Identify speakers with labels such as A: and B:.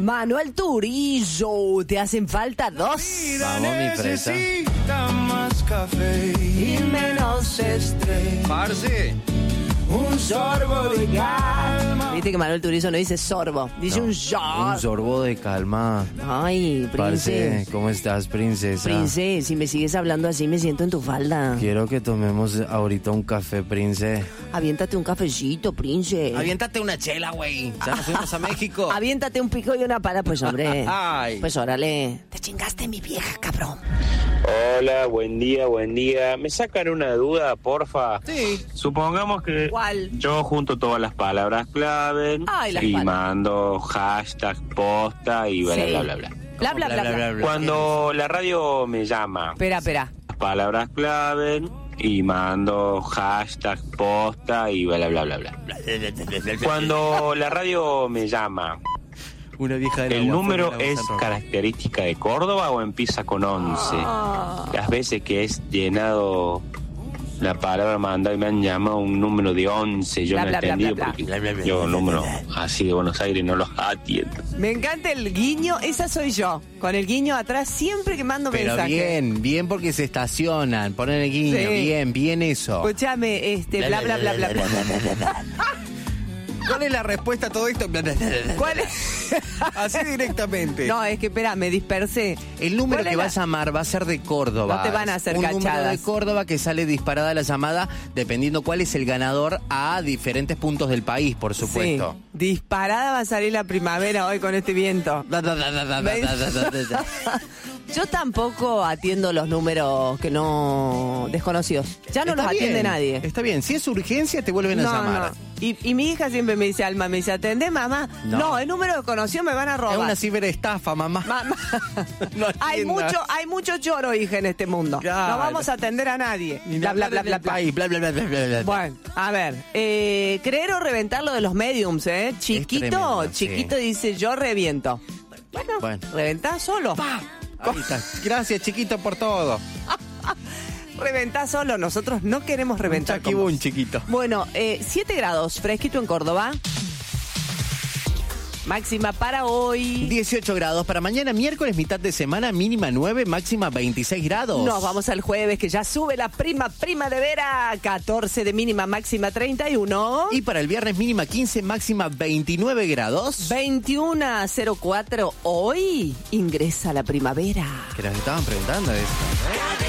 A: Manuel Turizo, te hacen falta 2.
B: Vamos, mi fresa.
C: Necesita más café
A: Y menos estrés.
B: Parce.
C: un sorbo de calma.
A: Viste que Manuel Turizo no dice sorbo, dice un
B: Un
A: sorbo.
B: sorbo de calma.
A: Ay,
B: Parce,
A: princesa.
B: ¿cómo estás, princesa?
A: Princesa, si me sigues hablando así me siento en tu falda.
B: Quiero que tomemos ahorita un café, prince.
A: Aviéntate un cafecito, prince.
B: Aviéntate una chela, güey. Ya nos fuimos a México.
A: Aviéntate un pico y una pala, pues hombre.
B: Ay.
A: Pues órale. Te chingaste mi vieja, cabrón.
D: Hola, buen día, buen día. ¿Me sacan una duda, porfa?
B: Sí.
D: Supongamos que
A: ¿Cuál?
D: yo junto todas las palabras clave
A: Ay, las
D: y
A: palabras.
D: mando hashtag, posta y bla,
A: Sí.
D: bla, bla, bla.
A: Bla, bla, bla, bla.
D: Cuando la radio me llama,
A: Espera.
D: las palabras clave y mando hashtag, posta y bla, bla, bla, bla. Cuando la radio me llama,
B: Una vieja de la
D: ¿el
B: agua
D: número
B: fue de la
D: es
B: bolsa roja.
D: característica de Córdoba o empieza con 11? Las veces que es llenado la palabra mandada y me han llamado un número de 11, yo
A: Bla,
D: no he
A: bla, bla,
D: entendido
A: bla, bla.
D: porque
B: Bla, bla, bla,
D: yo
B: bla,
D: número
B: bla,
D: así de Buenos Aires no los atiendo.
A: Me encanta el guiño, esa soy yo. Con el guiño atrás siempre que mando
B: Pero
A: mensaje.
B: bien porque se estacionan, ponen el guiño,
A: Sí.
B: bien eso.
A: Escúchame, bla, bla, bla, bla, bla.
B: ¿Cuál es la respuesta a todo esto?
A: ¿Cuál es?
B: Así directamente.
A: No, es que espera, me dispersé.
B: El número
A: ¿Cuál
B: que
A: es
B: vas a llamar va a ser de Córdoba.
A: No te van a hacer
B: un número
A: cachadas.
B: de Córdoba que sale disparada la llamada dependiendo cuál es el ganador a diferentes puntos del país, por supuesto.
A: Sí. Disparada va a salir la primavera hoy con este viento. Yo tampoco atiendo los números que no desconocidos. Ya no
B: Está
A: los atiende
B: bien,
A: nadie.
B: Está bien, si es urgencia te vuelven a llamar.
A: No. Y mi hija siempre me dice, Alma, me dice, ¿atendés, mamá?
B: No.
A: No, el número desconocido me van a
B: Es
A: robar.
B: una ciberestafa, mamá.
A: Mamá.
B: No
A: hay
B: atiendas.
A: mucho choro, hija, en este mundo.
B: Claro.
A: No vamos a atender a nadie.
B: Ni
A: Bla, bla,
B: hablar
A: bla, bla,
B: del
A: bla.
B: país, bla, bla, bla, bla, bla, bla.
A: Bueno, a ver, creer o reventar lo de los mediums, ¿eh?
B: tremendo,
A: Chiquito dice, yo reviento. Bueno. Reventá solo.
B: Ahí está. Gracias, chiquito, por todo.
A: Reventá solo, nosotros no queremos reventar con vos.
B: Un chiquito.
A: Bueno, 7 grados, fresquito en Córdoba. Máxima para hoy.
B: 18 grados para mañana, miércoles, mitad de semana, mínima 9, máxima 26 grados.
A: Nos vamos al jueves, que ya sube la primavera. 14 de mínima, máxima 31.
B: Y para el viernes, mínima 15, máxima 29 grados.
A: 21:04. Hoy ingresa la primavera.
B: Que nos estaban preguntando eso.